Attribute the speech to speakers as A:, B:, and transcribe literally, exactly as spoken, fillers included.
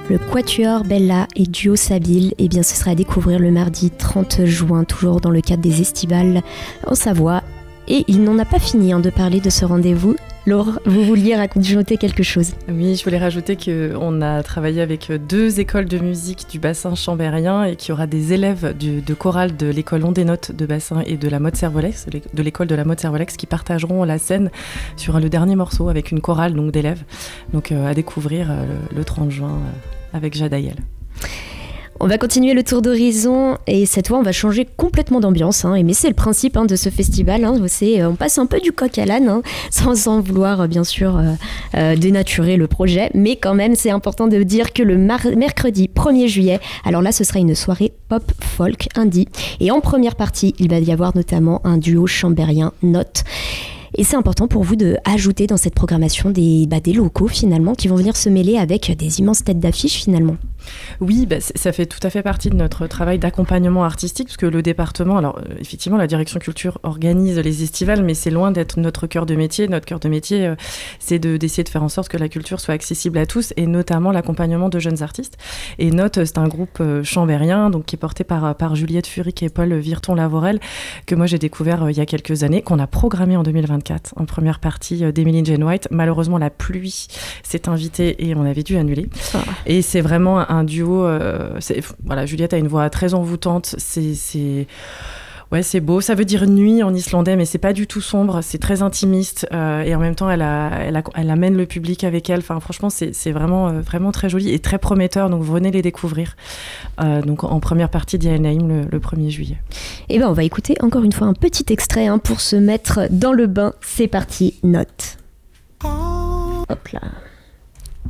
A: Le Quatuor Bella et Duo Sabile, eh bien, ce sera à découvrir le mardi trente juin, toujours dans le cadre des Estivales en Savoie. Et il n'en a pas fini hein, de parler de ce rendez-vous. Laure, vous vouliez rajouter quelque chose ?
B: Oui, je voulais rajouter qu'on a travaillé avec deux écoles de musique du bassin chambérien et qu'il y aura des élèves du, de chorale de l'école On des Notes de bassin et de la Motte Servolex, de l'école de la Motte Servolex, qui partageront la scène sur le dernier morceau avec une chorale donc, d'élèves. Donc euh, à découvrir euh, le, le trente juin euh, avec Jadaïel.
A: On va continuer le tour d'horizon et cette fois on va changer complètement d'ambiance hein, mais c'est le principe hein, de ce festival hein, c'est, on passe un peu du coq à l'âne hein, sans, sans vouloir bien sûr euh, euh, dénaturer le projet, mais quand même c'est important de dire que le mar- mercredi premier juillet, alors là ce sera une soirée pop folk indie et en première partie il va y avoir notamment un duo chambérien Note. Et c'est important pour vous d'ajouter dans cette programmation des, bah, des locaux finalement qui vont venir se mêler avec des immenses têtes d'affiche finalement.
B: Oui, bah, ça fait tout à fait partie de notre travail d'accompagnement artistique, parce que le département, alors euh, effectivement, la direction culture organise les estivales, mais c'est loin d'être notre cœur de métier. Notre cœur de métier, euh, c'est de, d'essayer de faire en sorte que la culture soit accessible à tous, et notamment l'accompagnement de jeunes artistes. Et Note, c'est un groupe euh, chambérien, donc qui est porté par, par Juliette Furic et Paul Virton-Lavorel, que moi j'ai découvert euh, il y a quelques années, qu'on a programmé en deux mille vingt-quatre, en première partie euh, d'Emily Jane White. Malheureusement, la pluie s'est invitée et on avait dû annuler. Ah. Et c'est vraiment un un duo, euh, c'est, voilà, Juliette a une voix très envoûtante, c'est, c'est, ouais, c'est beau, ça veut dire nuit en islandais, mais c'est pas du tout sombre, c'est très intimiste, euh, et en même temps, elle, a, elle, a, elle amène le public avec elle, enfin, franchement, c'est, c'est vraiment, euh, vraiment très joli et très prometteur, donc venez les découvrir, euh, donc en première partie d'Yael Naïm le, le premier juillet.
A: Et ben on va écouter encore une fois un petit extrait hein, pour se mettre dans le bain, c'est parti, Note. Hop là.